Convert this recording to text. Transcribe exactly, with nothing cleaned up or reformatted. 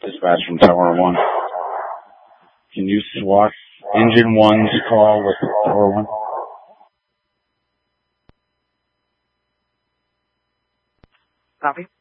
Dispatch from Tower one. Can you swap Engine one's call with Tower one? Copy.